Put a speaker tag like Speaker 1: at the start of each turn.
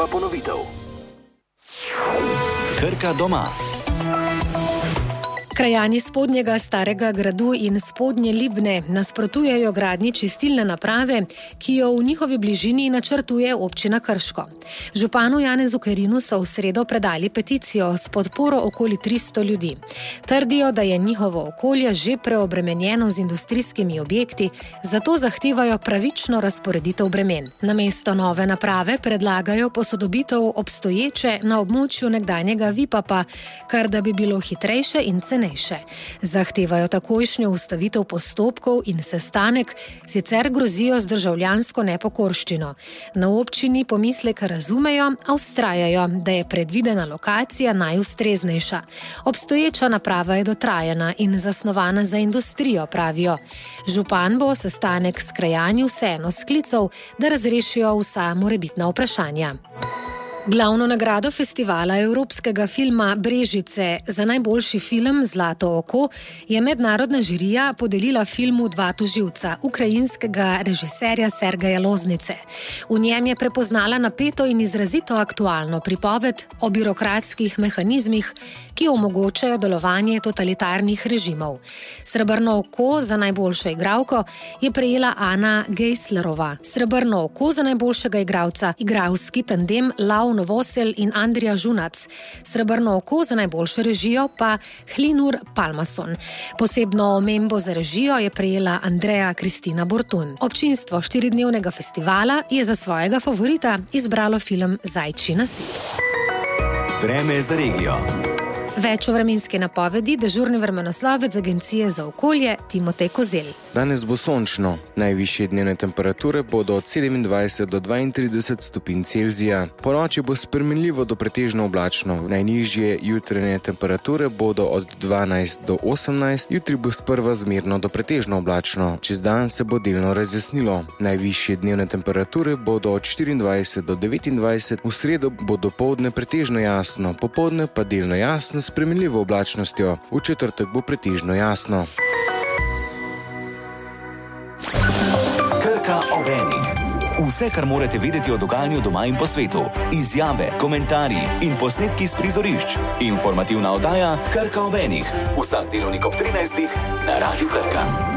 Speaker 1: Prva ponovitev.
Speaker 2: Krka doma.
Speaker 3: Krajani Spodnjega Starega gradu in Spodnje Libne nasprotujejo gradnji čistilne naprave, ki jo v njihovi bližini načrtuje občina Krško. Županu Janezu Kerinu so v sredo predali peticijo s podporo okoli 300 ljudi. Trdijo, da je njihovo okolje že preobremenjeno z industrijskimi objekti, zato zahtevajo pravično razporeditev bremen. Namesto nove naprave predlagajo posodobitev obstoječe na območju nekdanjega Vipapa, kar da bi bilo hitrejše in cenejše. Zahtevajo takojšnjo ustavitev postopkov in sestanek, sicer grozijo z državljansko nepokorščino. Na občini pomislek razumejo, a vztrajajo, da je predvidena lokacija najustreznejša. Obstoječa naprava je dotrajana in zasnovana za industrijo, pravijo. Župan bo sestanek s krajani vseeno sklical, da razrešijo vsa morebitna vprašanja. Glavno nagrado festivala evropskega filma Brežice za najboljši film Zlato oko je mednarodna žirija podelila filmu Dva tožilca, ukrajinskega režiserja Sergeja Loznice. V njem je prepoznala napeto in izrazito aktualno pripoved o birokratskih mehanizmih, ki omogočajo delovanje totalitarnih režimov. Srebrno oko za najboljšo igralko je prejela Ana Geislerova. Srebrno oko za najboljšega igralca, igralski tandem Lau Novosel in Andrija Žunac. Srebrno oko za najboljšo režijo pa Hlinur Palmason. Posebno omembo za režijo je prejela Andreja Kristina Bortun. Občinstvo 4-dnevnega festivala je za svojega favorita izbralo film Zajčji nasip.
Speaker 2: Vreme za regijo.
Speaker 3: Več o vremenski napovedi dežurni vremenoslovec Agencije za okolje Timotej Kozel.
Speaker 4: Danes bo sončno. Najvišje dnevne temperature bodo od 27 do 32 stopinj Celzija. Ponoči bo spremenljivo do pretežno oblačno. Najnižje jutranje temperature bodo od 12 do 18. Jutri bo sprva zmerno do pretežno oblačno. Čez dan se bo delno razjasnilo. Najvišje dnevne temperature bodo od 24 do 29. V sredo bo dopoldne pretežno jasno, popoldne pa delno jasno s spremenljivo oblačnostjo. V četrtek bo pretežno jasno.
Speaker 2: Krka ob enih. Vse, kar morate vedeti o dogajanju doma in po svetu. Izjave, komentarji in posnetki s prizorišč. Informativna oddaja Krka ob enih. Vsak delovnik ob 13. na Radiu Krka.